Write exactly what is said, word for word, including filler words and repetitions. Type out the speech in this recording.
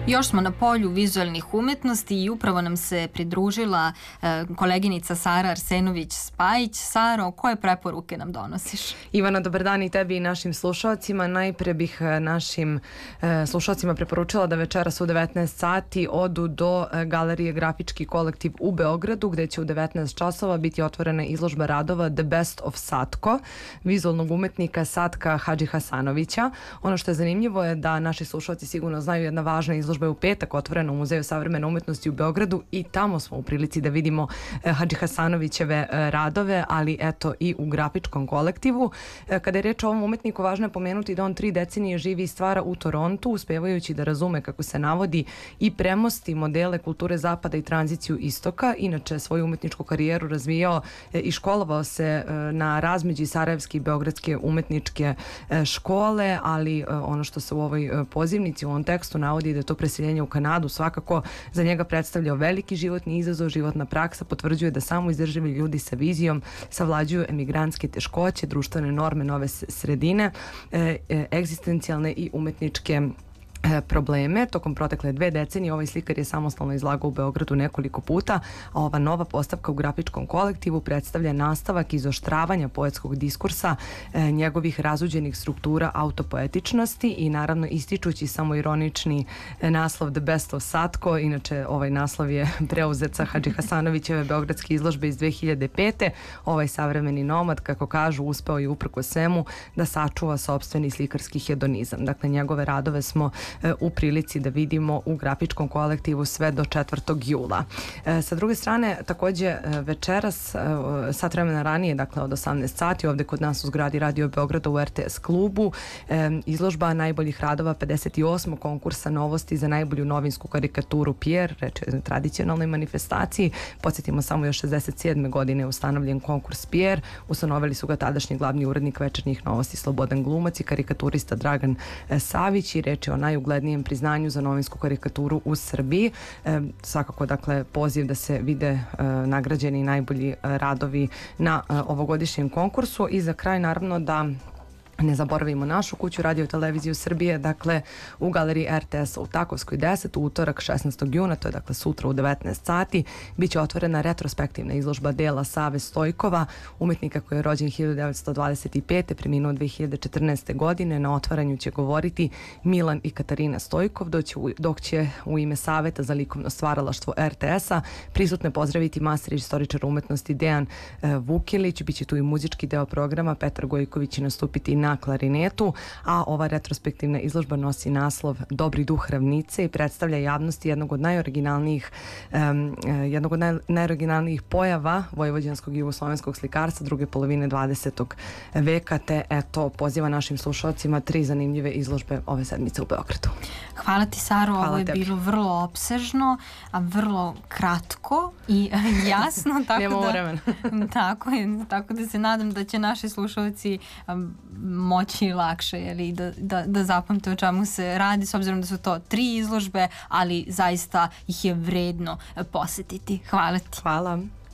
Još smo na polju vizualnih umetnosti i upravo nam se pridružila e, koleginica Sara Arsenović-Spajić. Saro, koje preporuke nam donosiš? Ivana, dobar dan i tebi i našim slušalcima. Najpre bih našim e, slušalcima preporučila da večeras u devetnaest sati odu do e, Galerije Grafički kolektiv u Beogradu, gde će u devetnaest časova biti otvorena izložba radova The Best of Satko, vizualnog umetnika Satka Hadžihasanovića. Ono što je zanimljivo je da naši slušalci sigurno znaju, jedna važna izložba je u petak otvorena u Muzeju savremene umetnosti u Beogradu i tamo smo u prilici da vidimo e, Hadžihasanovićeve e, radove, ali eto i u grafičkom kolektivu. E, kada je reč o ovom umetniku, važno je pomenuti da on tri decenije živi i stvara u Torontu, uspevajući da razume, kako se navodi, i premosti modele kulture zapada i tranziciju istoka. Inače, svoju umetničku karijeru razvijao e, i školovao se e, na razmeđi sarajevske i beogradske umetničke e, škole, ali e, ono što se u ovoj e, pozivnici, u ovom tekstu navodi da je to preseljenje u Kanadu svakako za njega predstavljao veliki životni izazov. Životna praksa potvrđuje da samo izdržljivi ljudi sa vizijom savlađuju emigrantske teškoće, društvene norme nove sredine, e, e, egzistencijalne i umetničke probleme. Tokom protekle dve decenije ovaj slikar je samostalno izlagao u Beogradu nekoliko puta, a ova nova postavka u grafičkom kolektivu predstavlja nastavak izoštravanja poetskog diskursa, e, njegovih razuđenih struktura autopoetičnosti i naravno ističući samo ironični e, naslov The Best of Satko. Inače, ovaj naslov je preuzet sa Hadžihasanovićeve beogradske izložbe iz dve hiljade pete. Ovaj savremeni nomad, kako kažu, uspeo je uprko svemu da sačuva sopstveni slikarski hedonizam. Dakle, njegove radove smo u prilici da vidimo u grafičkom kolektivu sve do četvrtog jula. E, sa druge strane, takođe večeras, sat vremena ranije, dakle od osamnaest sati, ovde kod nas u zgradi Radio Beograda u R T S klubu, e, izložba najboljih radova pedeset osmog konkursa novosti za najbolju novinsku karikaturu Pier, reč je o tradicionalnoj manifestaciji. Podsjetimo, samo još šezdeset sedme godine je ustanovljen konkurs Pier. Ustanovili su ga tadašnji glavni urednik Večernjih novosti Slobodan Glumac i karikaturista Dragan Savić i reč je o najuglednijem priznanju za novinsku karikaturu u Srbiji. E, svakako, dakle, poziv da se vide e, nagrađeni najbolji e, radovi na e, ovogodišnjem konkursu. I za kraj, naravno, da ne zaboravimo našu kuću Radio Televiziju Srbije, dakle u galeriji R T S u Takovskoj deset, u utorak šesnaestog juna, to je dakle sutra u devetnaest sati, bit će otvorena retrospektivna izložba dela Save Stojkova, umetnika koji je rođen hiljadu devetsto dvadeset pete, preminuo dve hiljade četrnaeste godine. Na otvaranju će govoriti Milan i Katarina Stojkov, dok će, dok će u ime Saveta za likovno stvaralaštvo R T S-a prisutne pozdraviti master i istoričar umetnosti Dejan e, Vukilić. Biće tu i muzički deo programa, Petar Gojković će nastupiti na klarinetu, a ova retrospektivna izložba nosi naslov Dobri duh ravnice i predstavlja javnosti jednog od najoriginalnijih um, jednog od naj, najoriginalnijih pojava vojvođanskog i jugoslovenskog slikarstva druge polovine dvadesetog veka, te eto poziva našim slušalcima tri zanimljive izložbe ove sedmice u Beogradu. Hvala ti, Saro, Hvala ovo je tebi. bilo vrlo opsežno, a vrlo kratko i jasno, tako Nemo da vremena. tako je, tako da se nadam da će naši slušalci um, moći lakše, jeli, da, da, da zapamte o čemu se radi, s obzirom da su to tri izložbe, ali zaista ih je vredno posetiti. Hvala ti. Hvala.